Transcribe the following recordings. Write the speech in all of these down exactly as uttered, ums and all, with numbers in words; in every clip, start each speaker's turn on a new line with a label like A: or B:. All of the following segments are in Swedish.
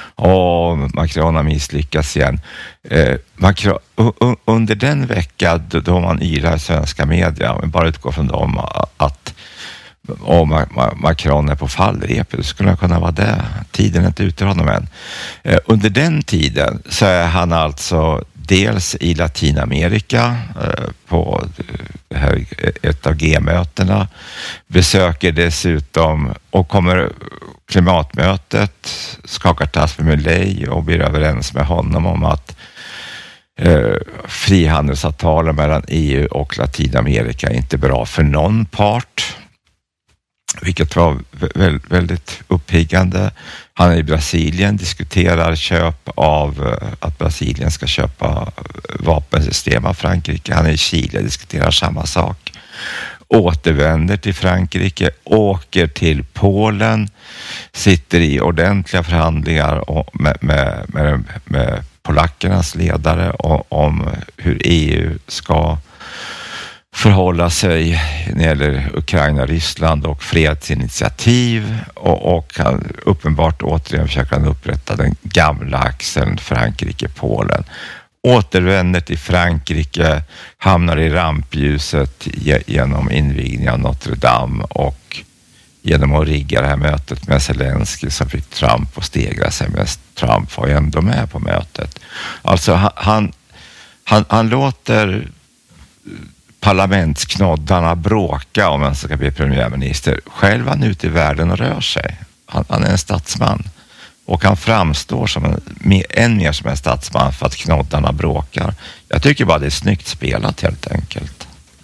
A: Och Macron har misslyckats igen. Eh, Macron, u- under den vecka då man yrar svenska media, men bara utgår från dem, att och Macron är på fallrepet, det skulle kunna vara det. Tiden är inte ute honom än. Eh, under den tiden så är han alltså dels i Latinamerika eh, på det här, ett av G-mötena, besöker dessutom och kommer klimatmötet, skakar tass med Milei och blir överens med honom om att eh, frihandelsavtalen mellan E U och Latinamerika är inte bra för någon part. Vilket var väldigt uppiggande. Han är i Brasilien, diskuterar köp av, att Brasilien ska köpa vapensystem av Frankrike. Han är i Chile, diskuterar samma sak. Återvänder till Frankrike, åker till Polen, sitter i ordentliga förhandlingar med, med, med, med polackernas ledare om hur E U ska förhålla sig när det gäller Ukraina, Ryssland och fredsinitiativ, och, och han, uppenbart återigen försöker han upprätta den gamla axeln Frankrike-Polen. Återvänder till Frankrike, hamnar i rampljuset genom invigningen av Notre Dame och genom att rigga det här mötet med Zelensky som fick Trump att stegra sig, men Trump var ju ändå med på mötet. Alltså han, han, han låter parlamentsknoddarna bråka om han ska bli premiärminister. Själv är han ute i världen och rör sig. Han, han är en statsman. Och han framstår som en, än mer som en statsman för att knoddarna bråkar. Jag tycker bara det är snyggt spelat helt enkelt.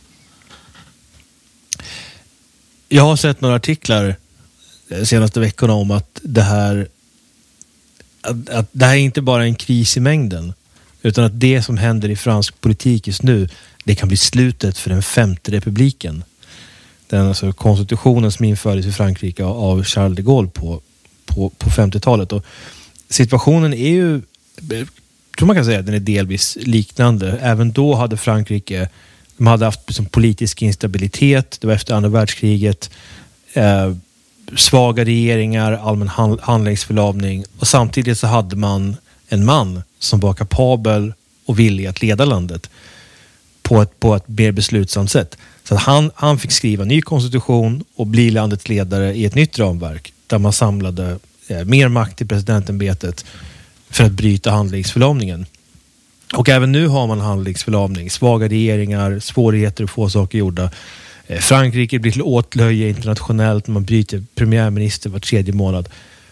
B: Jag har sett några artiklar de senaste veckorna om att det här att, att det här är inte bara en kris i mängden, utan att det som händer i fransk politik just nu, det kan bli slutet för den femte republiken. Den alltså konstitutionen som infördes i Frankrike av Charles de Gaulle på, på, på femtiotalet. Och situationen är ju, jag tror man kan säga att den är delvis liknande. Även då hade Frankrike, de hade haft liksom politisk instabilitet, det var efter andra världskriget, eh, svaga regeringar, allmän hand, handlingsförlamning, och samtidigt så hade man en man som var kapabel och villig att leda landet på ett, på ett mer beslutsamt sätt. Så att han, han fick skriva ny konstitution och bli landets ledare i ett nytt ramverk där man samlade eh, mer makt i presidentämbetet för att bryta handlingsförlamningen. Och även nu har man handlingsförlamning, svaga regeringar, svårigheter att få saker gjorda. Eh, Frankrike blir till åtlöje internationellt, man bryter premiärminister var tredje månad.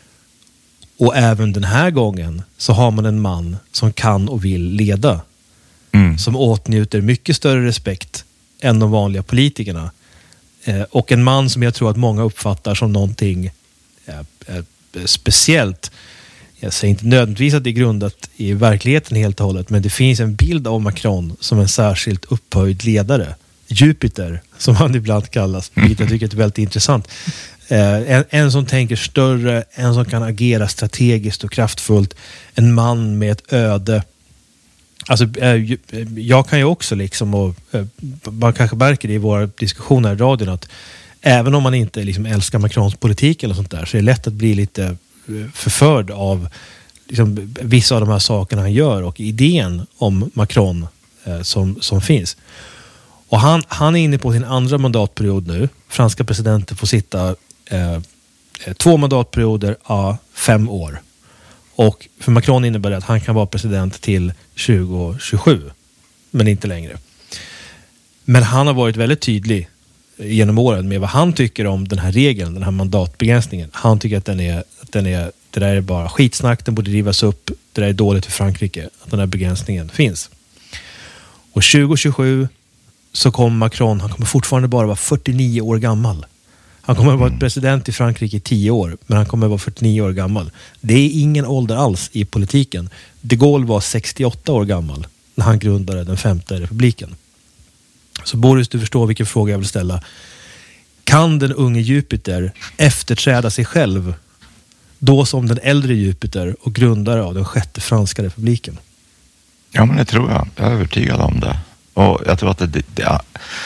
B: Och även den här gången så har man en man som kan och vill leda. Mm. Som åtnjuter mycket större respekt än de vanliga politikerna. Eh, och en man som jag tror att många uppfattar som någonting eh, eh, speciellt. Jag säger inte nödvändigtvis att det är grundat i verkligheten helt och hållet, men det finns en bild av Macron som en särskilt upphöjd ledare. Jupiter, som han ibland kallas, vilket jag tycker är väldigt intressant. Eh, en, en som tänker större, en som kan agera strategiskt och kraftfullt, en man med ett öde. Alltså, eh, jag kan ju också liksom, och eh, man kanske märker det i våra diskussioner i radion, att även om man inte liksom älskar Macrons politik eller sånt där, så är det lätt att bli lite förförd av liksom vissa av de här sakerna han gör och idén om Macron eh, som, som finns. Och han, han är inne på sin andra mandatperiod nu. Franska presidenter får sitta eh, två mandatperioder av fem år. Och för Macron innebär det att han kan vara president till tjugo tjugosju, men inte längre. Men han har varit väldigt tydlig genom åren med vad han tycker om den här regeln, den här mandatbegränsningen. Han tycker att den är, att den är det där är bara skitsnack, den borde rivas upp, det där är dåligt för Frankrike, att den här begränsningen finns. Och tjugo tjugosju så kommer Macron, han kommer fortfarande bara vara fyrtionio år gammal. Han kommer att vara president i Frankrike i tio år, men han kommer att vara fyrtionio år gammal. Det är ingen ålder alls i politiken. De Gaulle var sextioåtta år gammal när han grundade den femte republiken. Så Boris, du förstår vilken fråga jag vill ställa. Kan den unge Jupiter efterträda sig själv då som den äldre Jupiter och grundare av den sjätte franska republiken?
A: Ja, men det tror jag. Jag är övertygad om det. Och jag tror att det, det,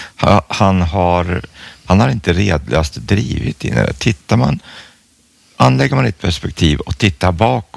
A: han har han har inte redlöst drivit in det. Tittar man, anlägger man ett perspektiv och tittar bakåt